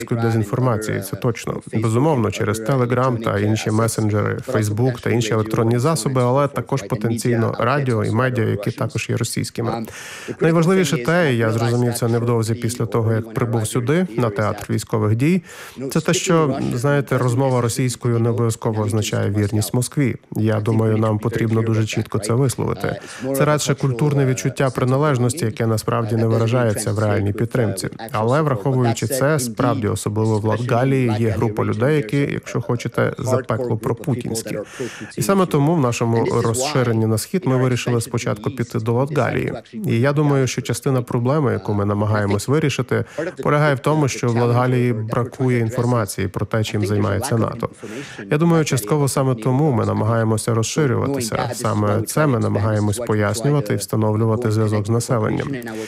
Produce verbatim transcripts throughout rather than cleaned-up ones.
дезінформації, це точно. Безумовно, через Телеграм та інші месенджери, Фейсбук та інші електронні засоби, але також потенційно радіо і медіа, які також є російськими. Найважливіше те, і я зрозумів це невдовзі після того, як прибув сюди, на театр військових дій, це те, що, знаєте, розмова російською не обов'язково означає вірність Москві. Я думаю, нам потрібно дуже чітко це висловити. Це радше культурне відчуття приналежності, яке насправді не виражається в реальній підтримці. Але, враховуючи це, справді, особливо в Латгалії, є група людей, які, якщо хочете, запекло пропутінські. І саме тому в нашому розширенні на схід ми вирішили спочатку піти до Латгалії. І я думаю, що частина проблеми, яку ми намагаємось вирішити, полягає в тому, що в Латгалії бракує інформації про те, чим займається НАТО. Я думаю, частково саме тому ми намагаємося розширюватися. Саме це ми намагаємось пояснювати і встановлювати зв'язок з населенням.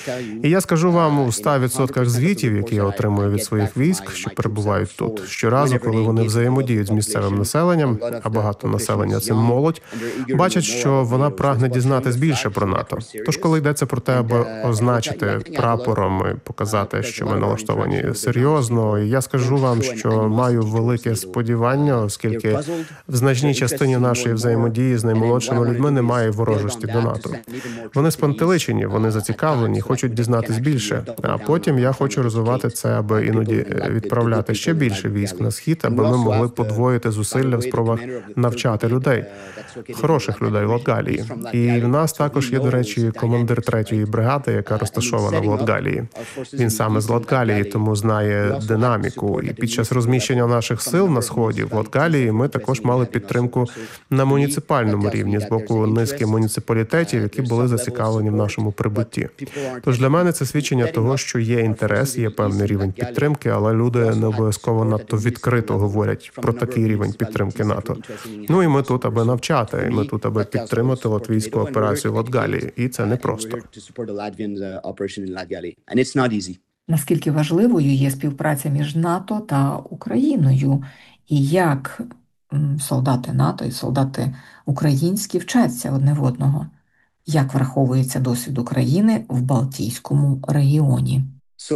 І я скажу вам, у ста відсотках звітів, які я отримую від своїх військ, що перебувають тут, щоразу, коли вони взаємодіють з місцевим населенням, а багато населення – це молодь, бачать, що вона прагне дізнатись більше про НАТО. Тож, коли йдеться про те, аби означити прапором і показати, що ми налаштовані серйозно, я скажу вам, що маю велике сподівання, оскільки в значній частині нашої взаємодії з наймолодшими людьми немає ворожості до НАТО. Вони спантеличені, вони зацікавлені, хочуть дізнатись більше. А потім я хочу розвивати це, аби іноді відправляти ще більше військ на схід, аби ми могли подвоїти зусилля в спробах навчати людей, хороших людей в Латгалії. І в нас також є, до речі, командир третьої бригади, яка розташована в Латгалії. Він саме з Латгалії, тому знає динаміку. І під час розміщення наших сил на сході в Латгалії ми також мали підтримку на муніципальному рівні з боку низки муніципалітетів, які були зацікавлені в нашому прибутті. Тож для мене це свідчення того, що є інтерес, є певний рівень підтримки, але люди не обов'язково надто відкрито говорять про такий рівень підтримки НАТО. Ну і ми тут, аби навчати, і ми тут, аби підтримати латвійську операцію в Латгалії. І це непросто. Наскільки важливою є співпраця між НАТО та Україною? І як солдати НАТО і солдати українські вчаться одне в одного? Як враховується досвід України в Балтійському регіоні?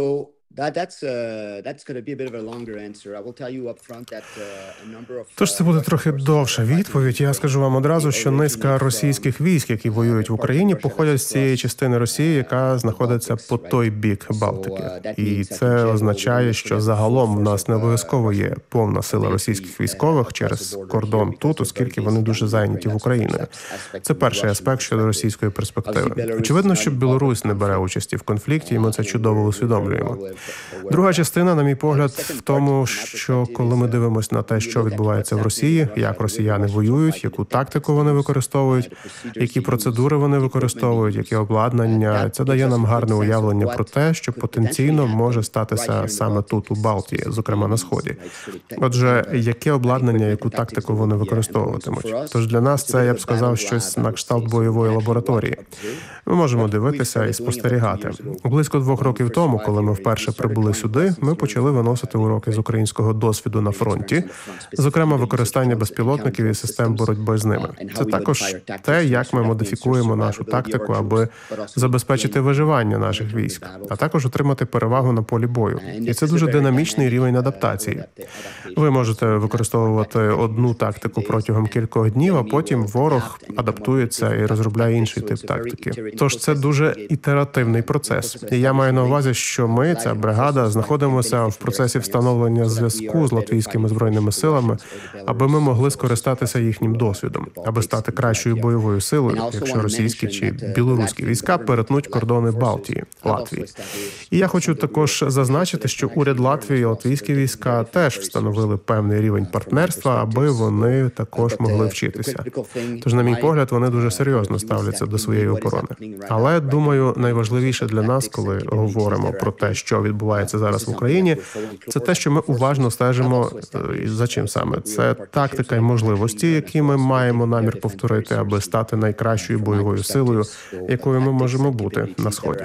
Тож це буде трохи довша відповідь. Я скажу вам одразу, що низка російських військ, які воюють в Україні, походять з цієї частини Росії, яка знаходиться по той бік Балтики. І це означає, що загалом в нас не обов'язково є повна сила російських військових через кордон тут, оскільки вони дуже зайняті в Україні. Це перший аспект щодо російської перспективи. Очевидно, що Білорусь не бере участі в конфлікті, і ми це чудово усвідомлюємо. Друга частина, на мій погляд, в тому, що коли ми дивимося на те, що відбувається в Росії, як росіяни воюють, яку тактику вони використовують, які процедури вони використовують, яке обладнання, це дає нам гарне уявлення про те, що потенційно може статися саме тут, у Балтії, зокрема на Сході. Отже, яке обладнання, яку тактику вони використовуватимуть? Тож для нас це, я б сказав, щось на кшталт бойової лабораторії. Ми можемо дивитися і спостерігати. Близько двох років тому, коли ми вперше прибули сюди, ми почали виносити уроки з українського досвіду на фронті, зокрема використання безпілотників і систем боротьби з ними. Це також те, як ми модифікуємо нашу тактику, аби забезпечити виживання наших військ, а також отримати перевагу на полі бою. І це дуже динамічний рівень адаптації. Ви можете використовувати одну тактику протягом кількох днів, а потім ворог адаптується і розробляє інший тип тактики. Тож це дуже ітеративний процес. І я маю на увазі, що ми, ця бригада, знаходимося в процесі встановлення зв'язку з латвійськими збройними силами, аби ми могли скористатися їхнім досвідом, аби стати кращою бойовою силою, якщо російські чи білоруські війська перетнуть кордони Балтії, Латвії. І я хочу також зазначити, що уряд Латвії і латвійські війська теж встановили певний рівень партнерства, аби вони також могли вчитися. Тож, на мій погляд, вони дуже серйозно ставляться до своєї оборони. Але, думаю, найважливіше для нас, коли говоримо про те, що відбувається зараз в Україні, це те, що ми уважно стежимо, за чим саме. Це тактика і можливості, які ми маємо намір повторити, аби стати найкращою бойовою силою, якою ми можемо бути на Сході.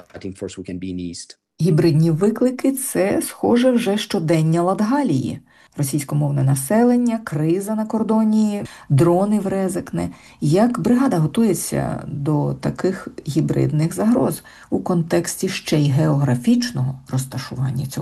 Гібридні виклики – це, схоже, вже щодення Латгалії. російськомовне населення, криза на кордоні, дрони в Резекне. Як бригада готується до таких гібридних загроз у контексті ще й географічного розташування цього